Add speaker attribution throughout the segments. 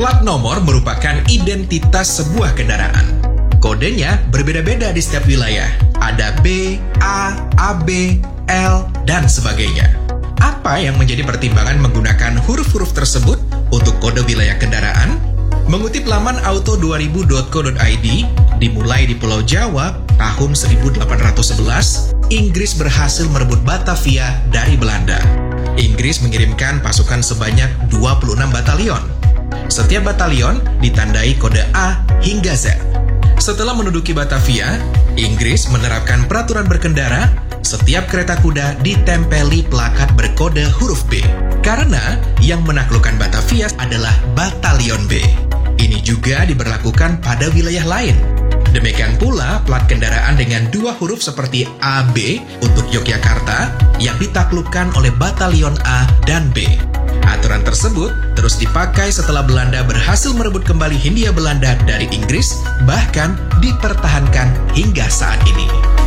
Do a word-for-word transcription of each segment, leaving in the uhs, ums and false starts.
Speaker 1: Plat nomor merupakan identitas sebuah kendaraan. Kodenya berbeda-beda di setiap wilayah. Ada B, A, A B, L, dan sebagainya. Apa yang menjadi pertimbangan menggunakan huruf-huruf tersebut untuk kode wilayah kendaraan? Mengutip laman auto dua ribu dot co dot i d, dimulai di Pulau Jawa tahun seribu delapan ratus sebelas, Inggris berhasil merebut Batavia dari Belanda. Inggris mengirimkan pasukan sebanyak dua puluh enam batalion. Setiap batalion ditandai kode A hingga Z. Setelah menduduki Batavia, Inggris menerapkan peraturan berkendara. Setiap kereta kuda ditempeli plakat berkode huruf B. Karena yang menaklukkan Batavia adalah Batalion B. Ini juga diberlakukan pada wilayah lain. Demikian pula plat kendaraan dengan dua huruf seperti A B untuk Yogyakarta yang ditaklukkan oleh Batalion A dan B. Aturan tersebut terus dipakai setelah Belanda berhasil merebut kembali Hindia Belanda dari Inggris, bahkan dipertahankan hingga saat ini.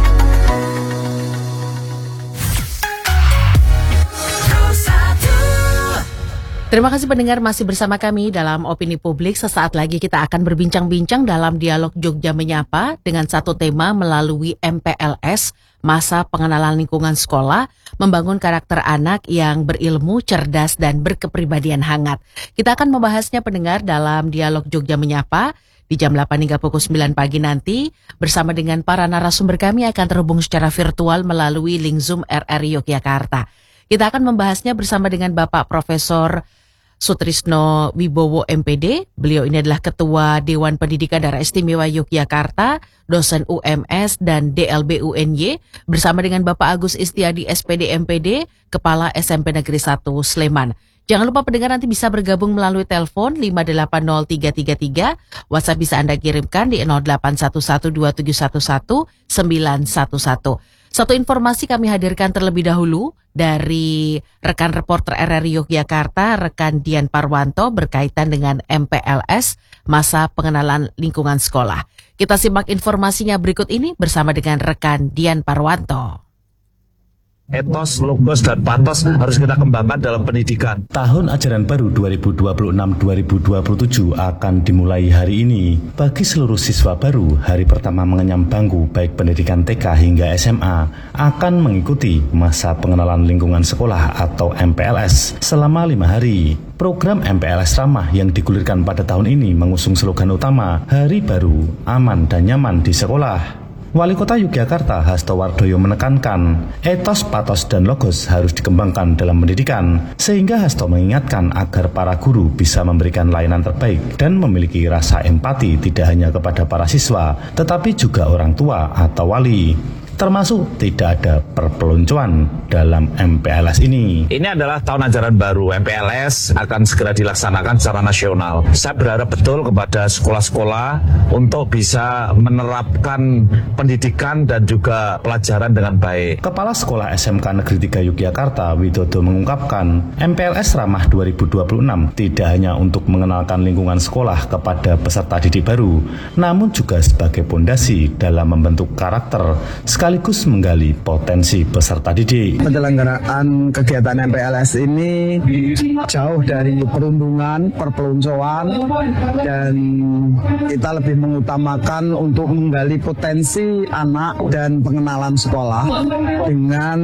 Speaker 2: Terima kasih pendengar masih bersama kami dalam Opini Publik. Sesaat lagi kita akan berbincang-bincang dalam dialog Jogja Menyapa dengan satu tema melalui M P L S, Masa Pengenalan Lingkungan Sekolah, membangun karakter anak yang berilmu, cerdas, dan berkepribadian hangat. Kita akan membahasnya pendengar dalam dialog Jogja Menyapa di jam delapan hingga pukul sembilan pagi nanti. Bersama dengan para narasumber kami akan terhubung secara virtual melalui link Zoom R R I Yogyakarta. Kita akan membahasnya bersama dengan Bapak Profesor Sutrisno Wibowo M P D. Beliau ini adalah Ketua Dewan Pendidikan Daerah Istimewa Yogyakarta, dosen U M S dan D L B U N Y, bersama dengan Bapak Agus Istiadi S P D M P D, Kepala S M P Negeri satu Sleman. Jangan lupa pendengar nanti bisa bergabung melalui telepon lima delapan nol tiga tiga tiga, WhatsApp bisa Anda kirimkan di nol delapan satu satu dua tujuh satu satu sembilan satu satu. Satu informasi kami hadirkan terlebih dahulu dari rekan reporter R R I Yogyakarta, rekan Dian Parwanto, berkaitan dengan M P L S, Masa Pengenalan Lingkungan Sekolah. Kita simak informasinya berikut ini bersama dengan rekan Dian Parwanto.
Speaker 3: Etos, logos, dan patos harus kita kembangkan dalam pendidikan.
Speaker 4: Tahun ajaran baru dua ribu dua puluh enam dua ribu dua puluh tujuh akan dimulai hari ini. Bagi seluruh siswa baru, hari pertama mengenyam bangku baik pendidikan T K hingga S M A akan mengikuti Masa Pengenalan Lingkungan Sekolah atau M P L S selama lima hari. Program M P L S Ramah yang digulirkan pada tahun ini mengusung slogan utama Hari Baru, Aman dan Nyaman di Sekolah. Wali Kota Yogyakarta Hasto Wardoyo menekankan etos, patos, dan logos harus dikembangkan dalam pendidikan, sehingga Hasto mengingatkan agar para guru bisa memberikan layanan terbaik dan memiliki rasa empati tidak hanya kepada para siswa, tetapi juga orang tua atau wali. Termasuk tidak ada perpeloncoan dalam M P L S ini.
Speaker 3: Ini adalah tahun ajaran baru. M P L S akan segera dilaksanakan secara nasional. Saya berharap betul kepada sekolah-sekolah untuk bisa menerapkan pendidikan dan juga pelajaran dengan baik.
Speaker 4: Kepala Sekolah S M K Negeri tiga Yogyakarta, Widodo, mengungkapkan M P L S Ramah dua ribu dua puluh enam tidak hanya untuk mengenalkan lingkungan sekolah kepada peserta didik baru, namun juga sebagai pondasi dalam membentuk karakter sekaligus menggali potensi peserta didik.
Speaker 5: Penyelenggaraan kegiatan M P L S ini jauh dari perundungan, perpeloncoan, dan kita lebih mengutamakan untuk menggali potensi anak dan pengenalan sekolah dengan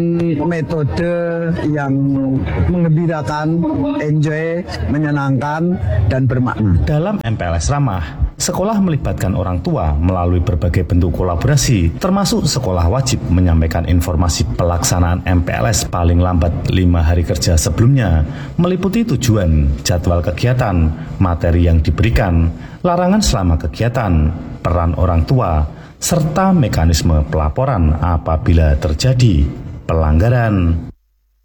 Speaker 5: metode yang menggembirakan, enjoy, menyenangkan, dan bermakna.
Speaker 4: Dalam M P L S Ramah, sekolah melibatkan orang tua melalui berbagai bentuk kolaborasi, termasuk sekolah wajib menyampaikan informasi pelaksanaan M P L S paling lambat lima hari kerja sebelumnya, meliputi tujuan, jadwal kegiatan, materi yang diberikan, larangan selama kegiatan, peran orang tua, serta mekanisme pelaporan apabila terjadi pelanggaran.